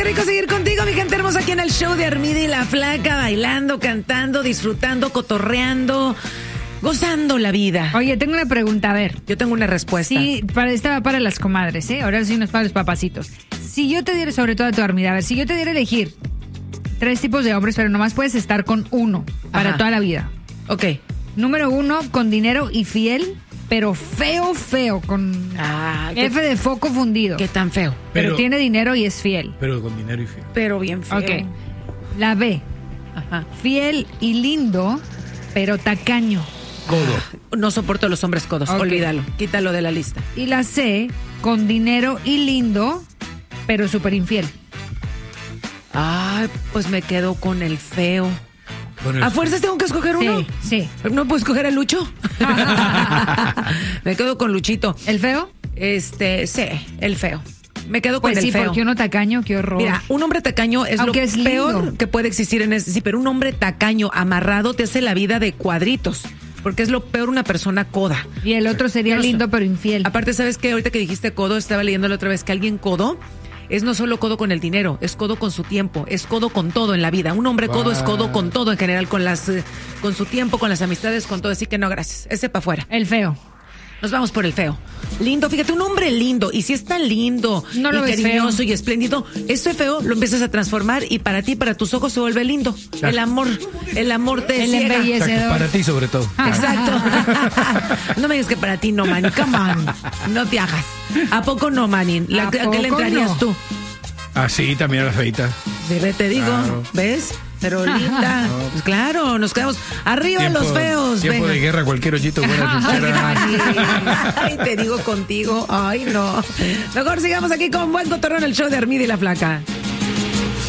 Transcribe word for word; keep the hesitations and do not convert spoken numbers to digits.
rico seguir contigo, mi gente hermosa, aquí en el show de Armida y la Flaca, bailando, cantando, disfrutando, cotorreando, gozando la vida. Oye, tengo una pregunta, a ver. Yo tengo una respuesta. Sí, para, esta va para las comadres, ¿eh? Ahora sí no es para los papacitos. Si yo te diera, sobre todo a tu Armida, a ver, si yo te diera a elegir tres tipos de hombres, pero nomás puedes estar con uno para Ajá. toda la vida. Ok. Número uno, con dinero y fiel, pero feo, feo, con Ah, F qué, de foco fundido. qué tan feo. Pero, Pero- tiene dinero y es fiel. Pero con dinero y fiel. Pero bien feo. Ok. La B, Ajá. fiel y lindo, pero tacaño. Codo. No soporto a los hombres codos, Ok. olvídalo, quítalo de la lista. Y la C, con dinero y lindo, pero súper infiel. Ay, pues me quedo con el feo. Con el- ¿A fuerzas tengo que escoger uno? Sí, sí. ¿No puedo escoger a Lucho? Me quedo con Luchito. ¿El feo? Este, sí, el feo. Me quedo con Pues el sí, feo. porque uno tacaño, qué horror. Mira, un hombre tacaño es Aunque lo es lindo. peor que puede existir en este. Sí, pero un hombre tacaño amarrado te hace la vida de cuadritos. Porque es lo peor una persona coda. Y el otro sería Yo no sé. lindo, pero infiel. Aparte, ¿sabes qué? Ahorita que dijiste codo, estaba leyendo la otra vez que alguien codo es no solo codo con el dinero, es codo con su tiempo, es codo con todo en la vida. Un hombre codo es codo con todo en general, con las, eh, con su tiempo, con las amistades, con todo. Así que no, gracias. Ese para afuera. El feo. Nos vamos por el feo. Lindo, fíjate, un hombre lindo. Y si es tan lindo No lo y ves cariñoso feo. y espléndido, eso es feo, lo empiezas a transformar y para ti, para tus ojos se vuelve lindo. El amor, el amor te El ciega. embellece. O sea, que para ti sobre todo. Exacto. No me digas que para ti no, Manny. Come on. No te hagas. ¿A poco no, Manny? ¿La- ¿A ¿A qué le poco entrarías no? tú? Ah, sí, también a la feita. Sí, ve, te digo. Claro. ¿Ves? Pero linda. Pues claro, nos quedamos. Arriba Tiempo- los feos. Tiempo Venga. de guerra, cualquier hoyito buena Ay, trinchera. Manny. Ay, te digo contigo. Ay, no. Mejor sigamos aquí con buen cotorreo en el show de Armida y la Flaca.